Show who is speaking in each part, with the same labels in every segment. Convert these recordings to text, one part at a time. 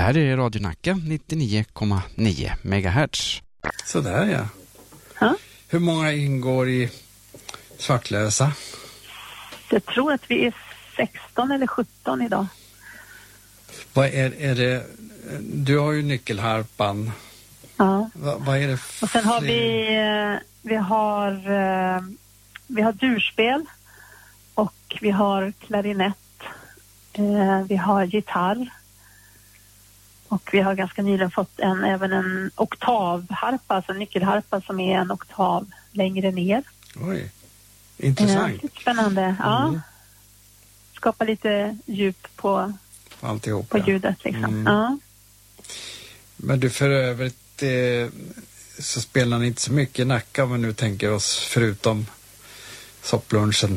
Speaker 1: här är Radio Nacka 99,9 MHz.
Speaker 2: Sådär ja.
Speaker 3: Ja.
Speaker 2: Hur många ingår i Svartlösa?
Speaker 3: Jag tror att vi är 16 eller 17 idag.
Speaker 2: Vad är det? Du har ju nyckelharpan.
Speaker 3: Ja.
Speaker 2: Vad är det?
Speaker 3: Och sen har vi har durspel och vi har klarinett. Vi har gitarr. Och vi har ganska nyligen fått även en oktavharpa, alltså en nyckelharpa som är en oktav längre ner.
Speaker 2: Oj, intressant.
Speaker 3: Spännande, ja. Skapa lite djup på
Speaker 2: alltihop,
Speaker 3: på ljudet liksom. Ja.
Speaker 2: Men du, för övrigt så spelar ni inte så mycket i Nacka, men nu tänker oss förutom sopplunchen.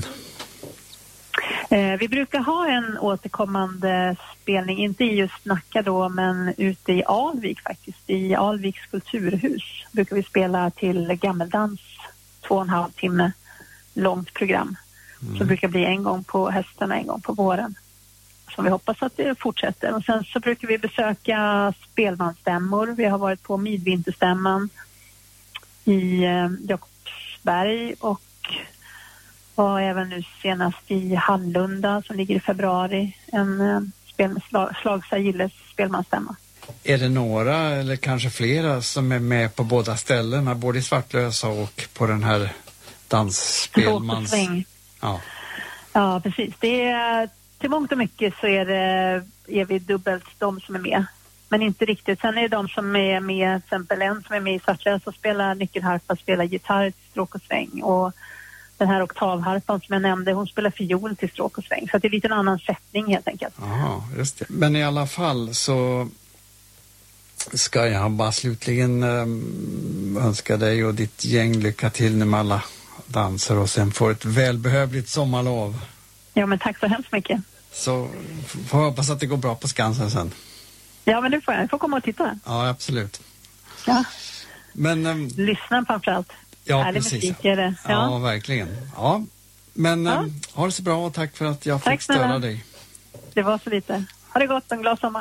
Speaker 3: Vi brukar ha en återkommande spelning, inte i just Nacka då, men ute i Alvik faktiskt. I Alviks kulturhus brukar vi spela till gammeldans, 2,5 timme långt program. Så det brukar bli en gång på hösten och en gång på våren. Så vi hoppas att det fortsätter. Och sen så brukar vi besöka spelmansstämmor. Vi har varit på midvinterstämman i Jakobsberg och var även nu senast i Hallunda som ligger i februari. En Slagsa Gilles spelmansstämma.
Speaker 2: Är det några eller kanske flera som är med på båda ställena, både i Svartlösa och på den här dansspelmans... Ja, precis. Det är, till mångt och mycket så är vi dubbelt de som är med. Men inte riktigt. Sen är det de som är med, till exempel en som är med i Svartlösa och spelar nyckelharpa, spelar gitarr till stråk och sväng. Och den här oktavharpan som jag nämnde, hon spelar fiol till stråk och sväng. Så det är lite en annan sättning helt enkelt. Ja, just det. Men i alla fall så ska jag bara slutligen önska dig och ditt gäng lycka till med alla danser och sen får ett välbehövligt sommarlov.
Speaker 3: Ja, men tack så hemskt mycket.
Speaker 2: Så får jag hoppas att det går bra på Skansen sen.
Speaker 3: Ja, men det får jag. Jag får komma och titta.
Speaker 2: Ja, absolut.
Speaker 3: Ja.
Speaker 2: Men
Speaker 3: lyssna framförallt.
Speaker 2: ja,
Speaker 3: härlig
Speaker 2: precis.
Speaker 3: Musik är det.
Speaker 2: Ja, verkligen. Ja. Men ha det så bra och tack för att jag fick störa dig.
Speaker 3: Det var så lite. Ha det gott, en glad sommar.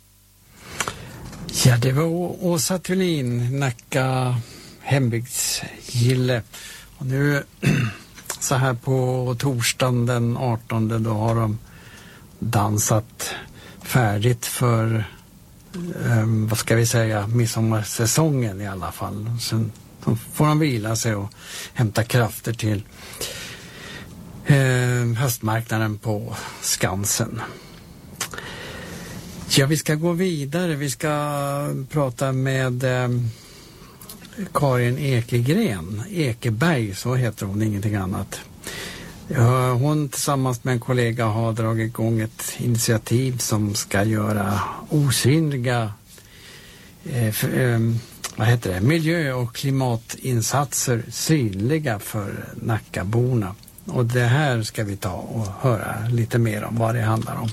Speaker 2: Ja, det var Åsa Thulin, Nacka hembygdsgille. Och nu så här på torsdagen den 18 då har de dansat färdigt för vad ska vi säga, midsommarsäsongen i alla fall. Sen får de vila sig och hämta krafter till höstmarknaden på Skansen. Ja, vi ska gå vidare. Vi ska prata med Karin Ekeberg, så heter hon, ingenting annat. Hon tillsammans med en kollega har dragit igång ett initiativ som ska göra osynliga miljö- och klimatinsatser synliga för Nackaborna. Och det här ska vi ta och höra lite mer om vad det handlar om.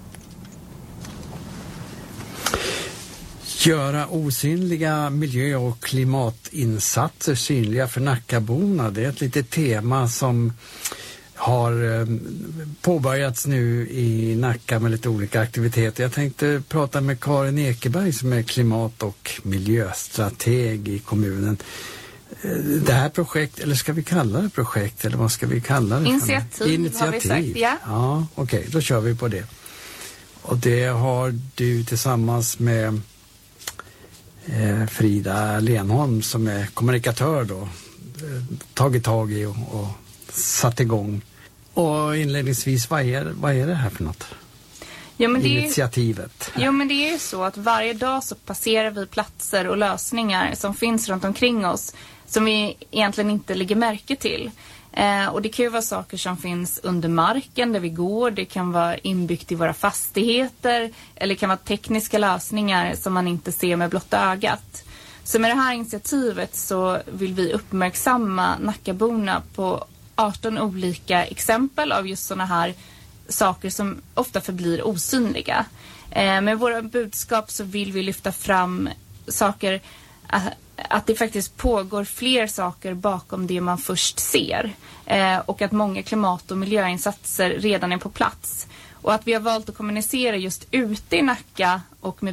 Speaker 2: Göra osynliga miljö- och klimatinsatser synliga för Nackaborna. Det är ett litet tema som har påbörjats nu i Nacka med lite olika aktiviteter. Jag tänkte prata med Karin Ekeberg som är klimat- och miljöstrateg i kommunen. Det här projekt, eller ska vi kalla det projekt, eller vad ska vi kalla det?
Speaker 4: Initiativ har vi sagt, ja.
Speaker 2: Ja, okej, då kör vi på det. Och det har du tillsammans med Frida Lenholm som är kommunikatör då tagit tag i och satt igång. Och inledningsvis, vad är det här för något?
Speaker 4: Ja, men
Speaker 2: initiativet.
Speaker 4: Jo, men det är ju så att varje dag så passerar vi platser och lösningar som finns runt omkring oss som vi egentligen inte lägger märke till. Och det kan ju vara saker som finns under marken där vi går. Det kan vara inbyggt i våra fastigheter. Eller det kan vara tekniska lösningar som man inte ser med blotta ögat. Så med det här initiativet så vill vi uppmärksamma Nackaborna på 18 olika exempel av just sådana här saker som ofta förblir osynliga. Med våra budskap så vill vi lyfta fram saker, att det faktiskt pågår fler saker bakom det man först ser. Och att många klimat- och miljöinsatser redan är på plats. Och att vi har valt att kommunicera just ute i Nacka och med